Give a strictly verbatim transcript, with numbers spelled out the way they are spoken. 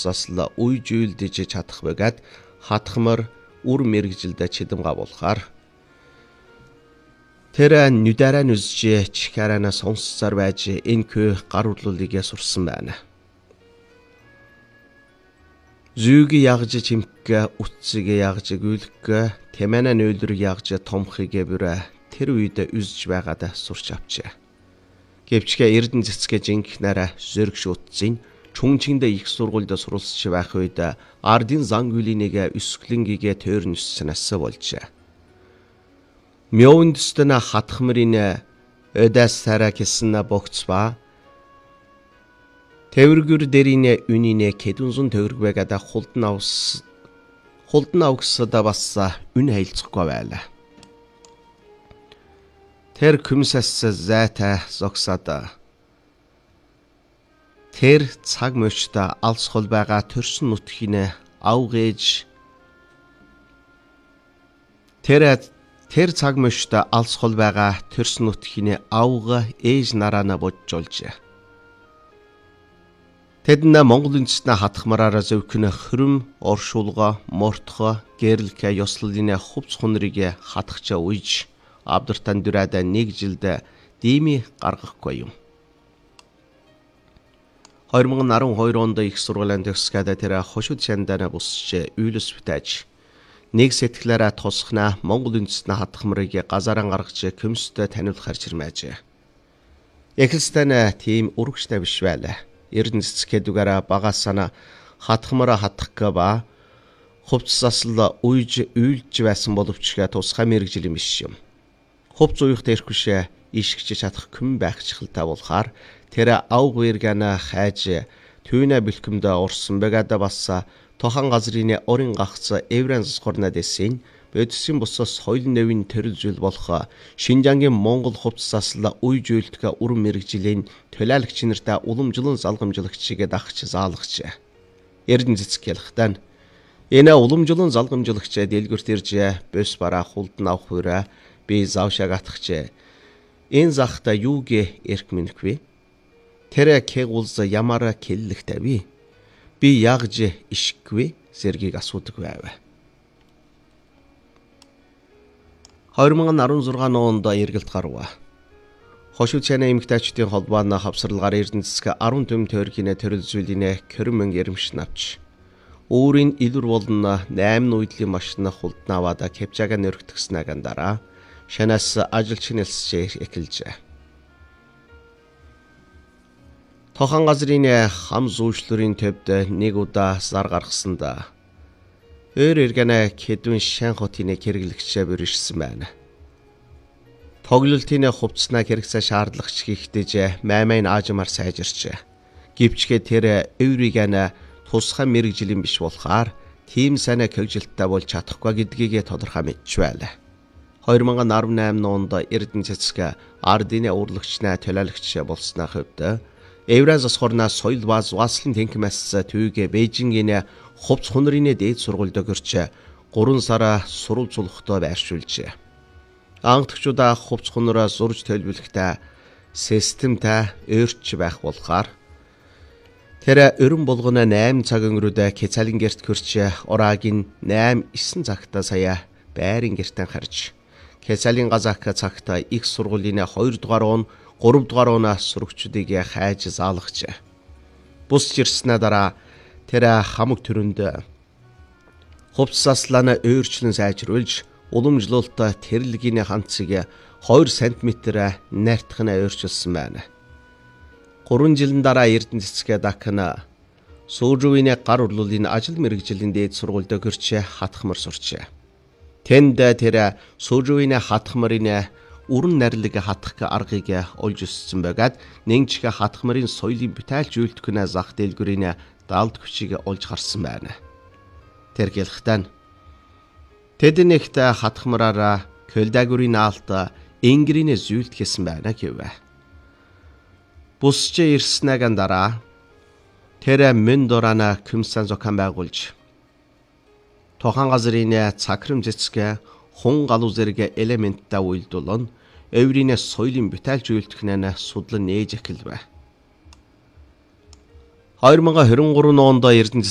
хувцсасла үйж үйлдэж чадах бөгөөд хатхмар үр мэрэгжилдэ чидэм гавуулахаар тэр нүдэрэ нүсж чихарана сонссоор байж энхүү гар урлуулыг сурсан байна. Зүйг ягж чимхгэ утсыг ягж гүйлхгэ тэмэнэ нөөлөр ягж томхыг бүрэ тэр үед үзж байгаад сурч авчээ. Гэвчгээ эрдэн цэцгээ жинхнэрэ зөрг шүтцэн чүнчиндэ их сургуульд суралцж байх үед ардын зан гүлинийг өсгөлингийг тойр нүссэнээс болжээ. Мёундстэн хатхмрын öдэсара гэсэн богцба Тэвэргүр дэрийн үнийн кэдүнзүн төвөрг байгаад хулдан авс хулдан авсада бас үн хайлцахгүй байлаа. Тэр күмсэс зайта зогсада. Тэр цаг мөчтө алс хол байгаа төрсөн нутгийн авгээж Тэр тэр цаг мөчтө алс хол байгаа төрсөн нутгийн авга ээж нараана боджолжээ. Тэднэ Монгол үндэстнээ хатхмараараа зөвхөн хөрөм, оршуулга, мортхо, гэрэлхэ ёслолын хувц хунрыг хатгачаа үйж авдартан дүрээд нэг жилд дими гаргахгүй юм. хоёр мянга арван хоёр онд их сургуулийн төгсгөөд тэр хошууд шандана бусч үйлс бүтээж нэг сэтгэлээрээ тусахна Монгол үндэстнээ хатхмарыг газараа гаргаж көмсөд таниулахар чирмээжээ. Эхэлстэн тийм үргэжтэй биш байлаа. Эрдэн цэцгэдүгээрээ багасана хатхмараа хатгах ба хувцсасл үйж үйлж байсан боловч тусгай мэрэгжил юм биш юм. Хувц уйх дээрхүшээ ишгэж чадах күн байх чихэлтэй болохоор тэр авг вэргана хайж түүнэ бэлкэмдэ орсон бэгада бас тохан газрын орын гагц эврэн скорна дэсин Бөдсөн бусаас соёл нэвийн төрөл зүйл болох Шинжангийн Монгол хувцсасла үйж үйлдэх үр мэрэгжлийн төлөөлөгч нартай уламжлан залгамжлагчийг дагч заалгч. Эрдэн цэцэг ялхтан энэ уламжлан залгамжлагч дэлгүрт ирж бос бараа хулдан авах хүрээ би завшааг атгч. Энэ захта юуг эрх минэхвэ? Тэр кэгулз ямара келлэгтэй би. Би ягж ишгвэ сэргийг асуудаг байв. хоёр мянга арван зургаан онд эргэлт гарва. Хошууд чанаа эмэгтэйчдийн холбооны хавсралгаар Эрдэнэ цэцэг арван төм тойргийн төрөл зүйлийн кормон ярмш навч. Өөрийн илүр болно найман үйдлийн машин хулдан аваад кепчага нөргтгснэгийн дараа шанаас ажилч нэлсэж эхэлжээ. Тохан газрын хам зүүшлөрийн төвд нэг удаа зар гаргасанда Өр эргэнэ кэдүн шан хотын хэрэглэгчээ бүришсэн байна. Тоглолтын хувцснаа хэрэгцээ шаардлагач хийхдээ маймайн аажмаар сайжирч. Гівчгээ тэр өөрийгөө тусгай мэрэгжлийн биш болохоор тийм сайн кэгжилттэй болж чадахгүй гэдгийг тодорхой мэдж байлаа. хоёр мянга арван найман онд Эрдэнэ цэцэг ардын урлагчнаа төлөөлөгч болсны хувьд Евраза схорна соёл ба зугаслан тэнхмэс түйгээ Бээжингийн хувц хунрын дээд сургуульд гэрч гурван сар сурал цулхтой байршуулжээ. Ангадагчдаа хувц хунраа зурж төлөвлөхтэй системтэй өөрч байх болохоор тэр өрн болгоно найман цаг өнгөрөөд Кецалин герт гэрч ораагийн найман эсен цагта сая байрын гертэн харж Кецалин газак цагта их сургуулийн хоёр дугаар он гурав дугаар оноо сурагчдыг хайж заалгаж. Бус жирснэ дараа тэр хамаг төрөнд хувцсаслана өөрчлөн сайжруулж уламжлуулалтаа тэрлэгийн ханцыг хоёр сантиметр нартхна өөрчилсөн байна. гурван жилийн дараа Эрдэнэ цэцэг Дакна Сүүржүүний гар урлуулын ажил мэргэжлийн дээд сургуульд гэрч хатхмар сурчээ. Тэнд тэр Сүүржүүний хатхмарын уран нарилыг хатгах аргыг олж өссөн байгаад нэгжих хатхмарын соёлын бүтээлч үйлдэх зах дэлгүүрийн даалд хүчийг олж гарсан байна. Тэр гэлхтэн тэд нэгт хатхмараараа көлдагүрийн наалт энгэрийн зүйлд гэсэн байна гэв. Бусч ирснэгийн дараа тэр мөн дорана күмсэн зохион байгуулж тохан газрын цахрам цэцэг хун галуу зэрэг элементтэй үйлдүүлэн өврийн соёлын бүтээлч үйлдэх судлан нээж эхэлвэ. хоёр мянга арван гурван онд Эрдэнэ